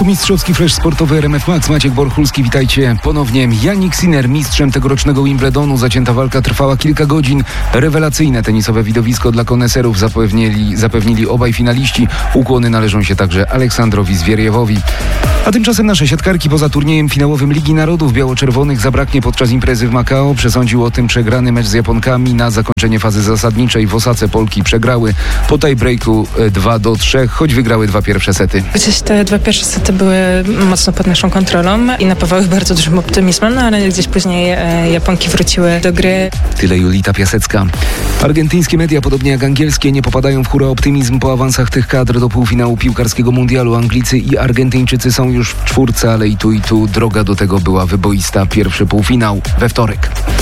Tu mistrzowski flash sportowy RMF Max. Maciek Borchulski, witajcie ponownie. Jannik Sinner, mistrzem tegorocznego Wimbledonu. Zacięta walka trwała kilka godzin. Rewelacyjne tenisowe widowisko dla koneserów zapewnili obaj finaliści. Ukłony należą się także Aleksandrowi Zwieriewowi. A tymczasem nasze siatkarki poza turniejem finałowym Ligi Narodów biało-czerwonych zabraknie podczas imprezy w Makao. Przesądził o tym przegrany mecz z Japonkami. Na zakończenie fazy zasadniczej w Osace Polki przegrały po tiebreaku 2-3, choć wygrały dwa pierwsze sety. Gdzieś te dwa pierwsze sety były mocno pod naszą kontrolą i napawały bardzo dużym optymizmem, ale gdzieś później Japonki wróciły do gry. Tyle Julita Piasecka. Argentyńskie media, podobnie jak angielskie, nie popadają w hura optymizm po awansach tych kadr do półfinału piłkarskiego mundialu. Anglicy i Argentyńczycy są już w czwórce, ale i tu droga do tego była wyboista. Pierwszy półfinał we wtorek.